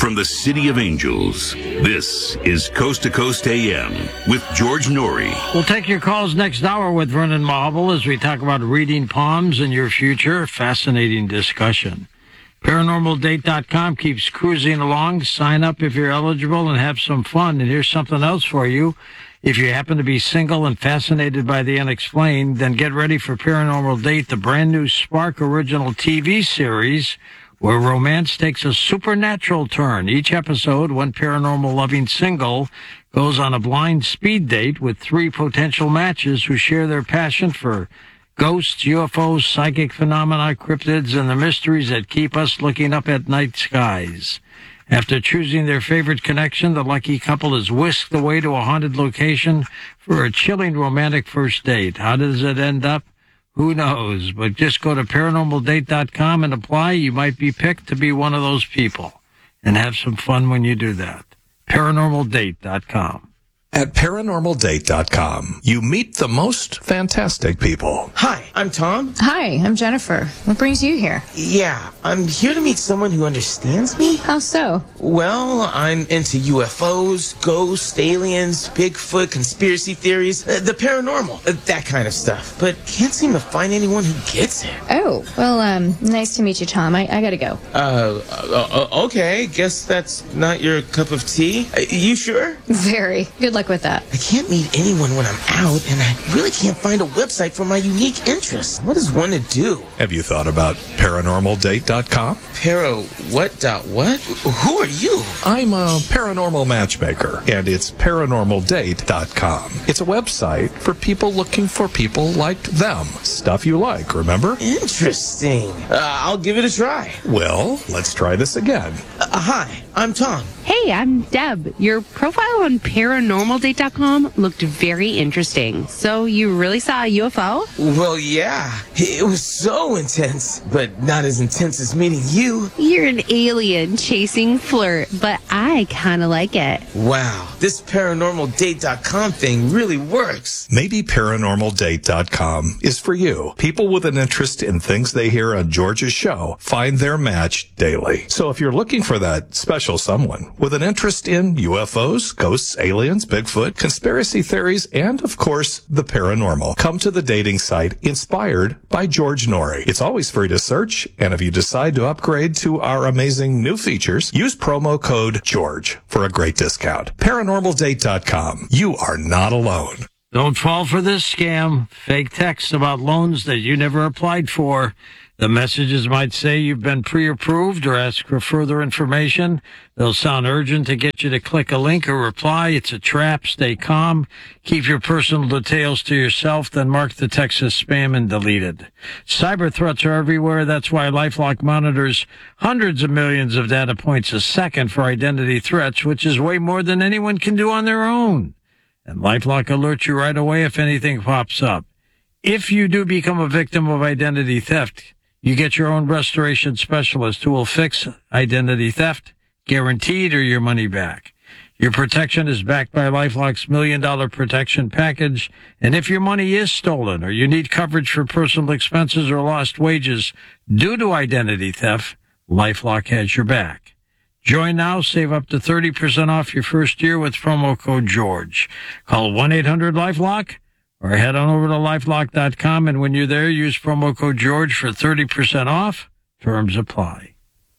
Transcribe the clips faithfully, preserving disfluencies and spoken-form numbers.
from the City of Angels, this is Coast to Coast A M with George Norrie. We'll take your calls next hour with Vernon Marble as we talk about reading palms in your future. Fascinating discussion. Paranormal Date dot com keeps cruising along. Sign up if you're eligible and have some fun. And here's something else for you. If you happen to be single and fascinated by the unexplained, then get ready for Paranormal Date, the brand new Spark original T V series where romance takes a supernatural turn. Each episode, one paranormal-loving single goes on a blind speed date with three potential matches who share their passion for ghosts, U F Os, psychic phenomena, cryptids, and the mysteries that keep us looking up at night skies. After choosing their favorite connection, the lucky couple is whisked away to a haunted location for a chilling romantic first date. How does it end up? Who knows? But just go to Paranormal Date dot com and apply. You might be picked to be one of those people. And have some fun when you do that. Paranormal Date dot com. At Paranormal Date dot com, you meet the most fantastic people. Hi, I'm Tom. Hi, I'm Jennifer. What brings you here? Yeah, I'm here to meet someone who understands me. How so? Well, I'm into U F Os, ghosts, aliens, Bigfoot, conspiracy theories, uh, the paranormal, uh, that kind of stuff. But can't seem to find anyone who gets it. Oh, well, um, nice to meet you, Tom. I, I gotta go. Uh, uh, okay, guess that's not your cup of tea. Uh, you sure? Very. Good luck with that. I can't meet anyone when I'm out, and I really can't find a website for my unique interests. What is one to do? Have you thought about Paranormal Date dot com? Para what dot what? Who are you? I'm a paranormal matchmaker, and it's Paranormal Date dot com. It's a website for people looking for people like them. Stuff you like, remember? Interesting. Uh, I'll give it a try. Well, let's try this again. Uh, hi, I'm Tom. Hey, I'm Deb. Your profile on Paranormal Date dot com looked very interesting. So you really saw a U F O? Well, yeah. It was so intense, but not as intense as meeting you. You're an alien chasing flirt, but I kind of like it. Wow, this Paranormal Date dot com thing really works. Maybe Paranormal Date dot com is for you. People with an interest in things they hear on George's show find their match daily. So if you're looking for that special someone with an interest in U F Os, ghosts, aliens, Bigfoot, conspiracy theories, and, of course, the paranormal, come to the dating site inspired by George Norrie. It's always free to search, and if you decide to upgrade to our amazing new features, use promo code GEORGE for a great discount. Paranormal Date dot com. You are not alone. Don't fall for this scam. Fake texts about loans that you never applied for. The messages might say you've been pre-approved or ask for further information. They'll sound urgent to get you to click a link or reply. It's a trap. Stay calm. Keep your personal details to yourself, then mark the text as spam and delete it. Cyber threats are everywhere. That's why LifeLock monitors hundreds of millions of data points a second for identity threats, which is way more than anyone can do on their own. And LifeLock alerts you right away if anything pops up. If you do become a victim of identity theft, you get your own restoration specialist who will fix identity theft, guaranteed, or your money back. Your protection is backed by LifeLock's million dollar protection package. And if your money is stolen or you need coverage for personal expenses or lost wages due to identity theft, LifeLock has your back. Join now, save up to thirty percent off your first year with promo code GEORGE. Call one eight hundred LifeLock or head on over to LifeLock dot com, and when you're there, use promo code GEORGE for thirty percent off. Terms apply.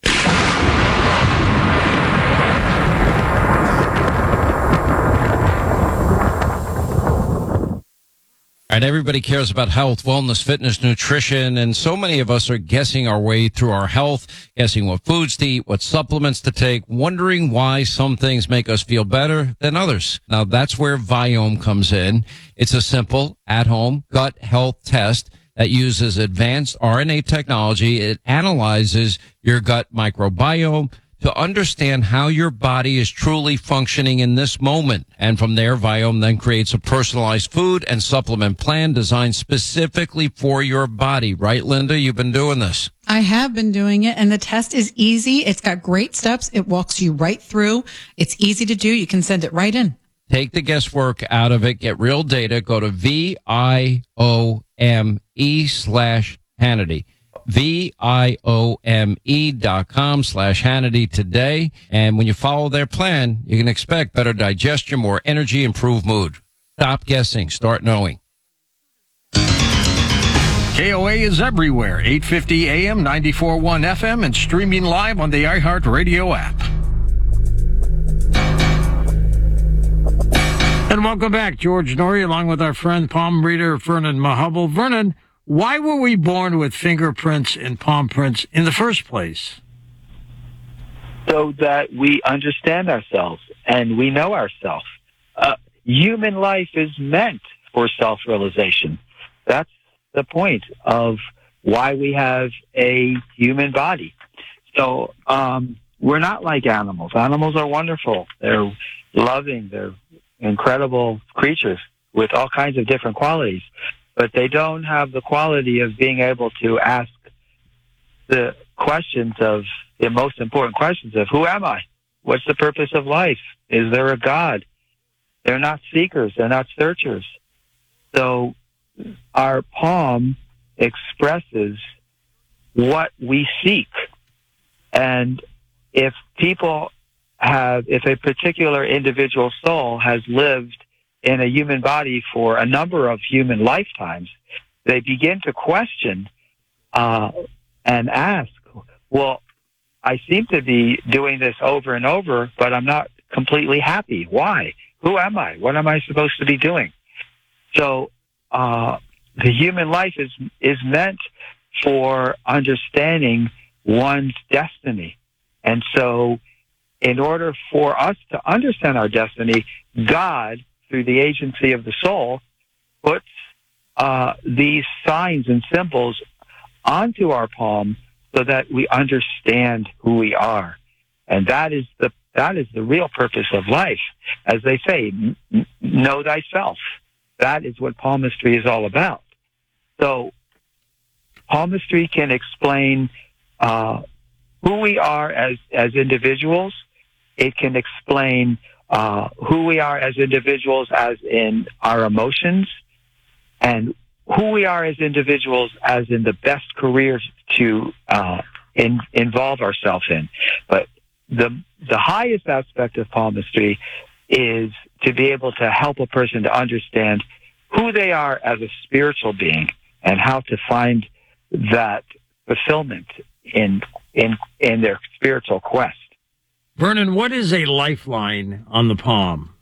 All right, everybody cares about health, wellness, fitness, nutrition, and so many of us are guessing our way through our health, guessing what foods to eat, what supplements to take, wondering why some things make us feel better than others. Now, that's where Viome comes in. It's a simple, at-home gut health test that uses advanced R N A technology. It analyzes your gut microbiome to understand how your body is truly functioning in this moment. And from there, Viome then creates a personalized food and supplement plan designed specifically for your body. Right, Linda? You've been doing this. I have been doing it, and the test is easy. It's got great steps. It walks you right through. It's easy to do. You can send it right in. Take the guesswork out of it. Get real data. Go to V I O M E slash Hannity. V I O M E dot com slash Hannity today. And when you follow their plan, you can expect better digestion, more energy, improved mood. Stop guessing. Start knowing. K O A is everywhere. eight fifty A M, ninety-four point one F M, and streaming live on the iHeartRadio app. And welcome back, George Noory, along with our friend palm reader Vernon Mahubble. Vernon, why were we born with fingerprints and palm prints in the first place? So that we understand ourselves and we know ourselves. Uh, human life is meant for self-realization. That's the point of why we have a human body. So um, we're not like animals. Animals are wonderful. They're loving. They're incredible creatures with all kinds of different qualities. But they don't have the quality of being able to ask the questions of, the most important questions of, who am I? What's the purpose of life? Is there a God? They're not seekers. They're not searchers. So our palm expresses what we seek. And if people have, if a particular individual soul has lived in a human body for a number of human lifetimes, they begin to question uh, and ask, well, I seem to be doing this over and over, but I'm not completely happy. Why? Who am I? What am I supposed to be doing? So uh, the human life is is meant for understanding one's destiny. And so in order for us to understand our destiny, God, through the agency of the soul, puts uh, these signs and symbols onto our palm so that we understand who we are. And that is the that is the real purpose of life. As they say, n- know thyself. That is what palmistry is all about. So palmistry can explain uh, who we are as, as individuals. It can explain uh, who we are as individuals as in our emotions, and who we are as individuals as in the best careers to uh, in, involve ourselves in. But the the highest aspect of palmistry is to be able to help a person to understand who they are as a spiritual being and how to find that fulfillment in in in their spiritual quest. Vernon, what is a lifeline on the palm?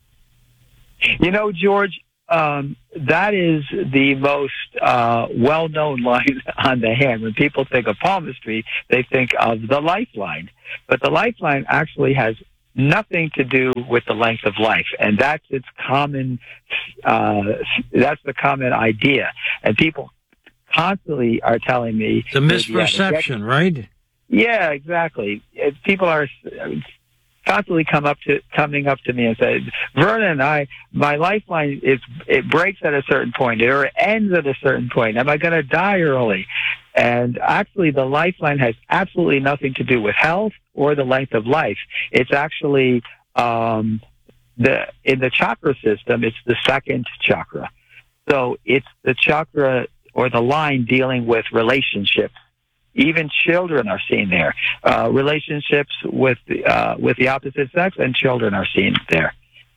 You know, George, um, that is the most uh, well-known line on the hand. When people think of palmistry, they think of the lifeline. But the lifeline actually has nothing to do with the length of life, and that's its common. Uh, that's the common idea, and people constantly are telling me the misperception, right? Yeah, exactly. It, people are constantly come up to coming up to me and say, Vernon, I my lifeline is it breaks at a certain point or it ends at a certain point. Am I going to die early? And actually, the lifeline has absolutely nothing to do with health or the length of life. It's actually um, the in the chakra system. It's the second chakra, so it's the chakra or the line dealing with relationships. Even children are seen there. Uh, relationships with uh, with the opposite sex and children are seen there.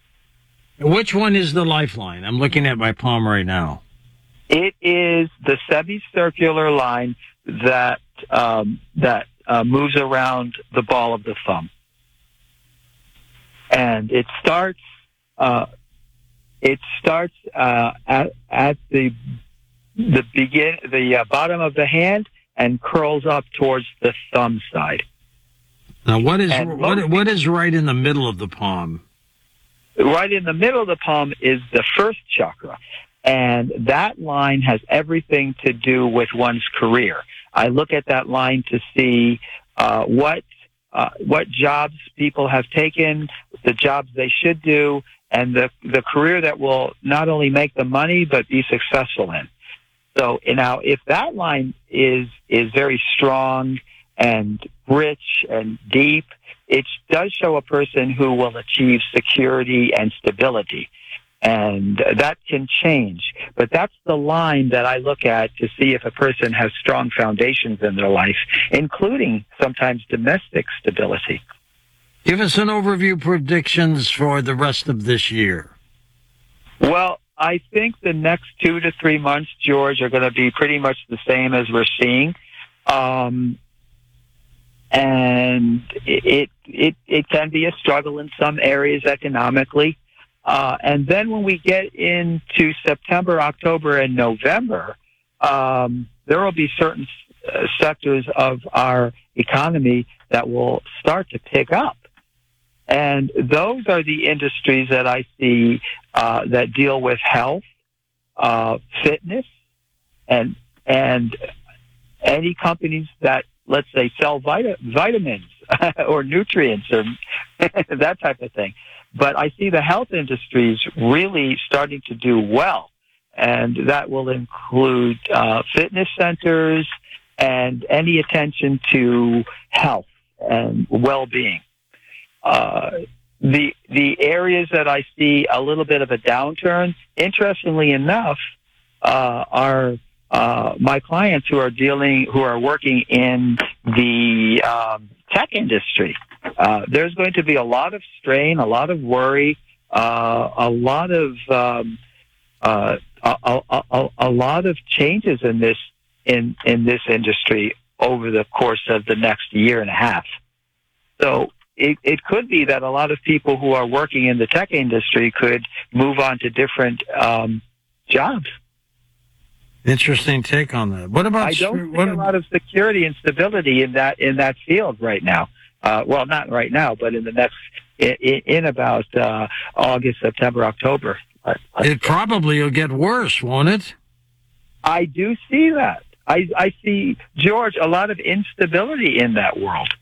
Which one is the lifeline? I'm looking at my palm right now. It is the semicircular line that um, that uh, moves around the ball of the thumb, and it starts. Uh, it starts uh, at at the the begin the uh, bottom of the hand and curls up towards the thumb side. Now, what is And what, most- what is right in the middle of the palm? Right in the middle of the palm is the first chakra, and that line has everything to do with one's career. I look at that line to see uh, what uh, what jobs people have taken, the jobs they should do, and the the career that will not only make them money but be successful in. So now, if that line is is very strong and rich and deep, it does show a person who will achieve security and stability. And that can change. But that's the line that I look at to see if a person has strong foundations in their life, including sometimes domestic stability. Give us an overview predictions for the rest of this year. Well, I think the next two to three months, George, are going to be pretty much the same as we're seeing. Um, and it, it, it can be a struggle in some areas economically. Uh, and then when we get into September, October, and November, um, there will be certain uh, sectors of our economy that will start to pick up. And those are the industries that I see uh, that deal with health, uh, fitness, and and any companies that, let's say, sell vita- vitamins or nutrients or that type of thing. But I see the health industries really starting to do well, and that will include uh, fitness centers and any attention to health and well-being. Uh, the the areas that I see a little bit of a downturn, interestingly enough, uh, are uh, my clients who are dealing, who are working in the um, tech industry. Uh, there's going to be a lot of strain, a lot of worry, uh, a lot of um, uh, a, a, a, a lot of changes in this in in this industry over the course of the next year and a half. So it, it could be that a lot of people who are working in the tech industry could move on to different um, jobs. Interesting take on that. What about? I don't see what, a lot of security and stability in that in that field right now. Uh, well, not right now, but in the next, in, in about uh, August, September, October. It probably will get worse, won't it? I do see that. I, I see, George, a lot of instability in that world.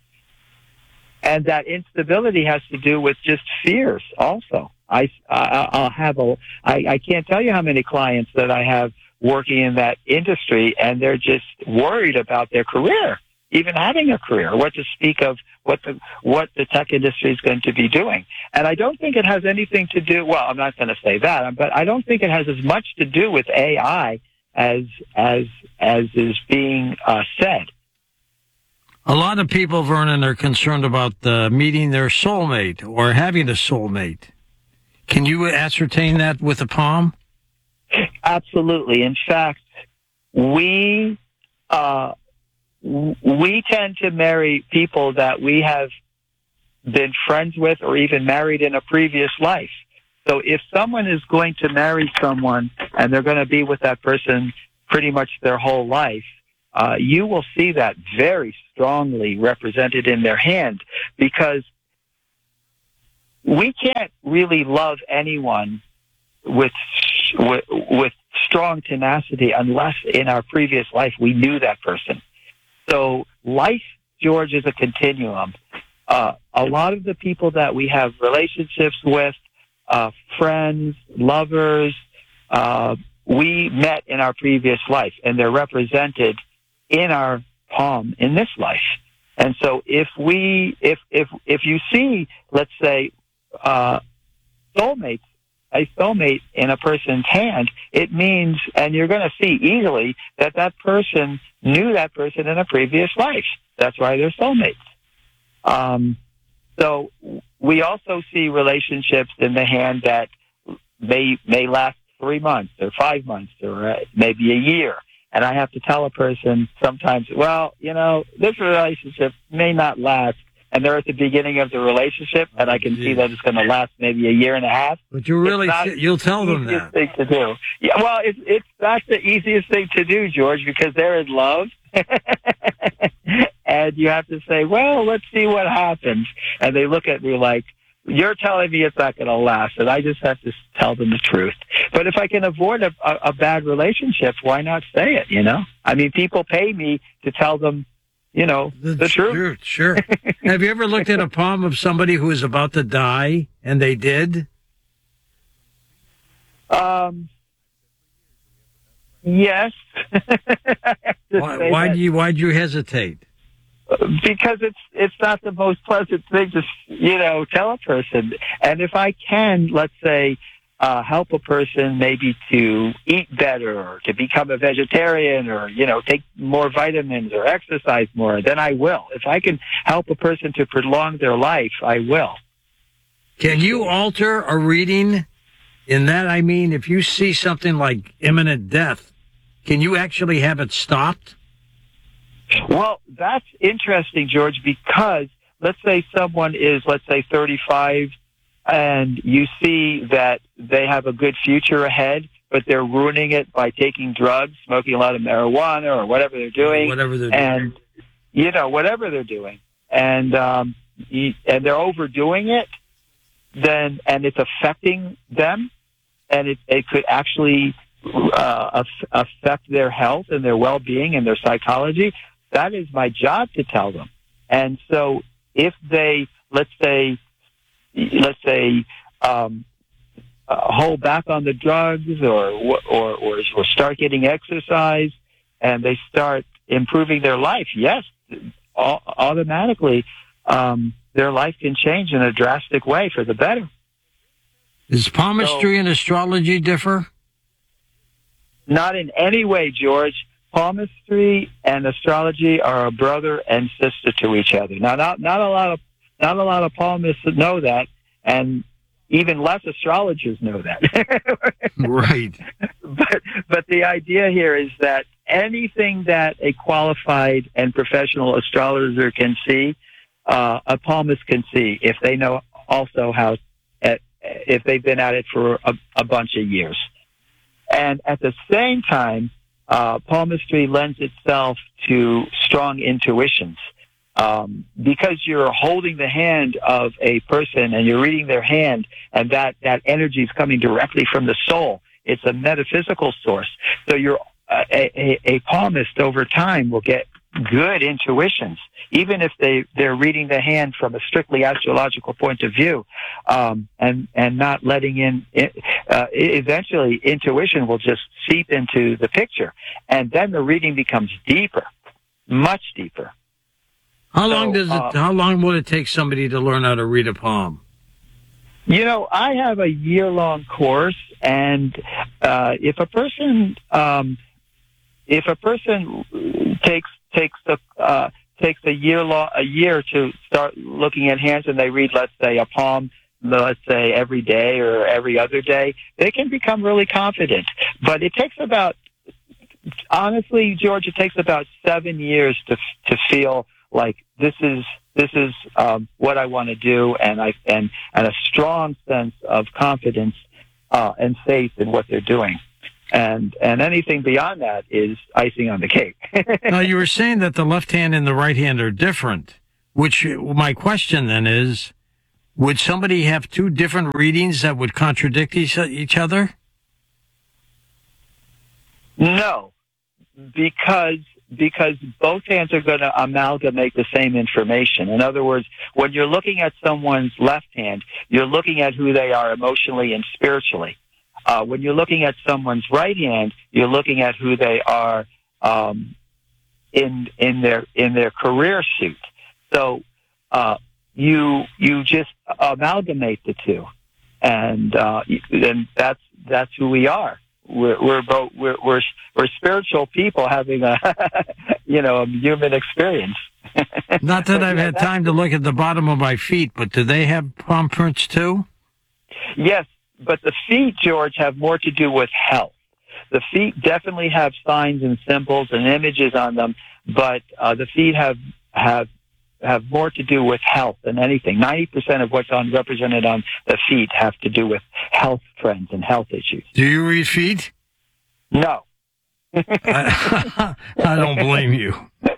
And that instability has to do with just fears also. I, I, I'll have a, I, I can't tell you how many clients that I have working in that industry, and they're just worried about their career, even having a career, what to speak of what the what the tech industry is going to be doing. And I don't think it has anything to do, well, I'm not going to say that, but I don't think it has as much to do with A I as as as is being uh, said. A lot of people, Vernon, are concerned about uh, meeting their soulmate or having a soulmate. Can you ascertain that with a palm? Absolutely. In fact, we uh, we tend to marry people that we have been friends with or even married in a previous life. So if someone is going to marry someone and they're going to be with that person pretty much their whole life, uh, you will see that very strongly represented in their hand, because we can't really love anyone with, with, with strong tenacity unless in our previous life we knew that person. So life, George, is a continuum. Uh, a lot of the people that we have relationships with, uh, friends, lovers, uh, we met in our previous life, and they're represented in our palm in this life. And so if we, if, if, if you see, let's say, uh, soulmates, a soulmate in a person's hand, it means, and you're going to see easily that that person knew that person in a previous life. That's why they're soulmates. Um, so we also see relationships in the hand that may may last three months or five months or uh, maybe a year. And I have to tell a person sometimes, well, you know, this relationship may not last. And they're at the beginning of the relationship, and I can see that it's going to last maybe a year and a half. But you really, you'll tell them that. Thing to do. Yeah, well, it's it's that's the easiest thing to do, George, because they're in love, and you have to say, well, let's see what happens. And they look at me like, you're telling me it's not going to last, and I just have to tell them the truth. But if I can avoid a, a, a bad relationship, why not say it? You know, I mean, people pay me to tell them, you know, the, the truth. Sure, sure. Have you ever looked at a palm of somebody who is about to die, and they did? Um. Yes. why why do you why do you hesitate? Because it's it's not the most pleasant thing to, you know, tell a person. And if I can, let's say, uh, help a person maybe to eat better or to become a vegetarian or, you know, take more vitamins or exercise more, then I will. If I can help a person to prolong their life, I will. Can you alter a reading? In that, I mean, if you see something like imminent death, can you actually have it stopped? Well, that's interesting, George, because let's say someone is, let's say, thirty-five, and you see that they have a good future ahead, but they're ruining it by taking drugs, smoking a lot of marijuana or whatever they're doing. Whatever they're and, doing. you know, whatever they're doing. And, um, and they're overdoing it, then, and it's affecting them, and it, it could actually uh, affect their health and their well-being and their psychology. That is my job to tell them. And so if they, let's say, let's say, um, uh, hold back on the drugs or, or, or, or start getting exercise and they start improving their life, yes, automatically, um, their life can change in a drastic way for the better. Does palmistry so, and astrology differ? Not in any way, George. Palmistry and astrology are a brother and sister to each other. Now, not not a lot of not a lot of palmists know that, and even less astrologers know that. Right. But but the idea here is that anything that a qualified and professional astrologer can see, uh, a palmist can see if they know also how, if they've been at it for a, a bunch of years. And at the same time, uh, palmistry lends itself to strong intuitions. Um, because you're holding the hand of a person and you're reading their hand, and that, that energy is coming directly from the soul. It's a metaphysical source. So you're, uh, a, a, a palmist over time will get good intuitions, even if they, they're reading the hand from a strictly astrological point of view, um, and, and not letting in, uh, eventually intuition will just seep into the picture. And then the reading becomes deeper, much deeper. How long so, does it, uh, how long would it take somebody to learn how to read a palm? You know, I have a year-long course, and, uh, if a person, um, if a person takes, takes the, uh, takes a year long, a year to start looking at hands and they read, let's say, a palm, let's say every day or every other day, they can become really confident. But it takes about, honestly, George, it takes about seven years to, to feel like this is, this is, um, what I want to do. And I, and, and a strong sense of confidence, uh, and faith in what they're doing. And and anything beyond that is icing on the cake. Now, you were saying that the left hand and the right hand are different, which my question then is, would somebody have two different readings that would contradict each, each other? No, because because both hands are going to amalgamate the same information. In other words, when you're looking at someone's left hand, you're looking at who they are emotionally and spiritually. Uh, when you're looking at someone's right hand, you're looking at who they are um, in in their in their career suit. So uh, you you just amalgamate the two, and uh, and that's that's who we are. We're we're both we're we're, we're spiritual people having a you know a human experience. Not that I've had time to look at the bottom of my feet, but do they have palm prints too? Yes. But the feet, George, have more to do with health. The feet definitely have signs and symbols and images on them, but uh, the feet have have have more to do with health than anything. Ninety percent of what's on represented on the feet have to do with health trends and health issues. Do you read feet? No. I, I don't blame you.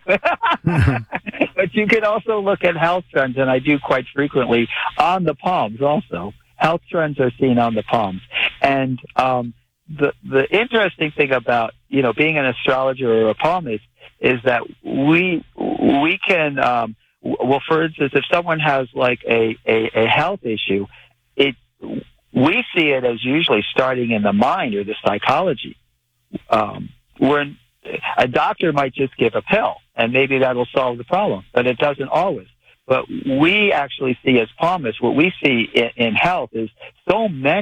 But you can also look at health trends, and I do quite frequently, on the palms also. Health trends are seen on the palms. And um, the the interesting thing about, you know, being an astrologer or a palmist is that we we can, um, well, for instance, if someone has like a, a, a health issue, it we see it as usually starting in the mind or the psychology. Um, when a doctor might just give a pill, and maybe that'll solve the problem, but it doesn't always. But we actually see as palmists, what we see in, in health is so many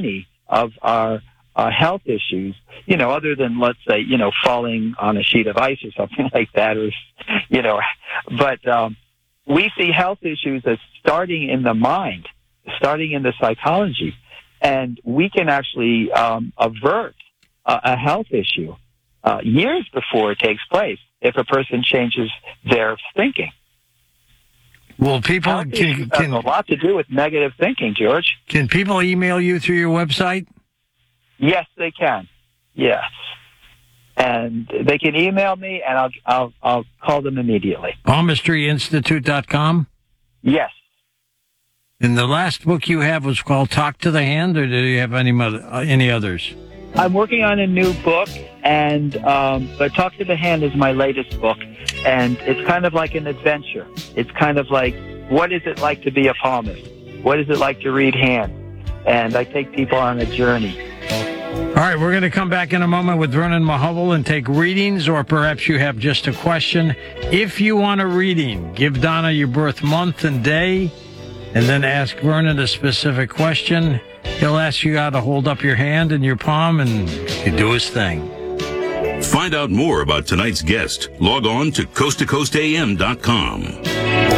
of our uh, health issues, you know, other than, let's say, you know, falling on a sheet of ice or something like that, or, you know, but um, we see health issues as starting in the mind, starting in the psychology, and we can actually um, avert a, a health issue uh, years before it takes place if a person changes their thinking. Well, people Health can, issues can have a lot to do with negative thinking, George. Can people email you through your website? Yes, they can. Yes, and they can email me, and I'll I'll I'll call them immediately. palmistry institute dot com. Yes. And the last book you have was called Talk to the Hand, or do you have any other, uh, any others? I'm working on a new book, and um, but Talk to the Hand is my latest book, and it's kind of like an adventure. It's kind of like, what is it like to be a palmist? What is it like to read hands? And I take people on a journey. All right, we're going to come back in a moment with Vernon Mahubble and take readings, or perhaps you have just a question. If you want a reading, give Donna your birth month and day, and then ask Vernon a specific question. He'll ask you how to hold up your hand and your palm, and you do his thing. Find out more about tonight's guest. Log on to coast to coast a m dot com.